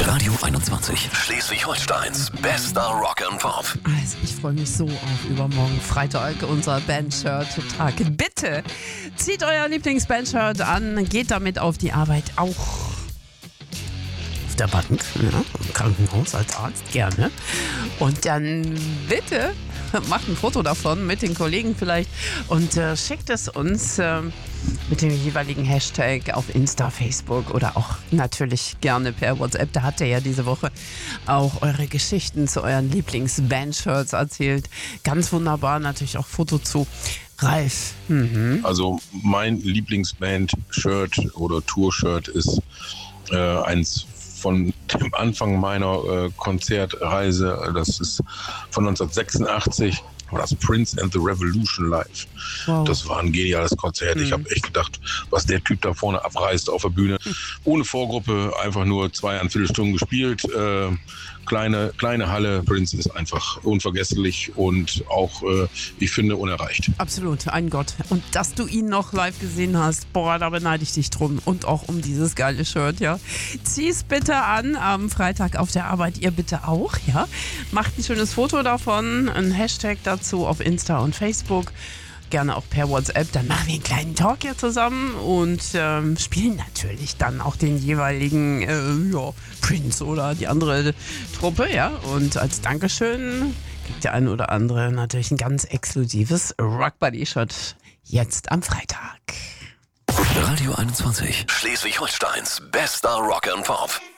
Radio 21, Schleswig-Holsteins bester Rock and Pop. Also ich freue mich so auf übermorgen Freitag, unser Bandshirt-Tag. Bitte zieht euer Lieblings-Bandshirt an, geht damit auf die Arbeit, auch auf der Bank, ja, im Krankenhaus als Arzt, gerne. Und dann bitte macht ein Foto davon mit den Kollegen vielleicht und schickt es uns mit dem jeweiligen Hashtag auf Insta, Facebook oder auch natürlich gerne per WhatsApp. Da habt ihr ja diese Woche auch eure Geschichten zu euren Lieblings-Bandshirts erzählt. Ganz wunderbar, natürlich auch Foto zu Ralf. Also mein Lieblingsband-Shirt oder Tour-Shirt ist eins von dem Anfang meiner Konzertreise. Das ist von 1986. War das Prince and the Revolution live. Wow. Das war ein geniales Konzert. Ich habe echt gedacht, was der Typ da vorne abreißt auf der Bühne. Ohne Vorgruppe, einfach nur 2,25 Stunden gespielt. Kleine Halle. Prince ist einfach unvergesslich und auch, ich finde, unerreicht. Absolut, ein Gott. Und dass du ihn noch live gesehen hast, boah, da beneide ich dich drum. Und auch um dieses geile Shirt, ja. Zieh's bitte an am Freitag auf der Arbeit, ihr bitte auch, ja. Macht ein schönes Foto davon, ein Hashtag dazu auf Insta und Facebook. Gerne auch per WhatsApp, dann machen wir einen kleinen Talk hier zusammen und spielen natürlich dann auch den jeweiligen Prince oder die andere Truppe, ja. Und als Dankeschön kriegt der eine oder andere natürlich ein ganz exklusives Rock Buddy-Shirt jetzt am Freitag. Radio 21, Schleswig-Holsteins bester Rock and Pop.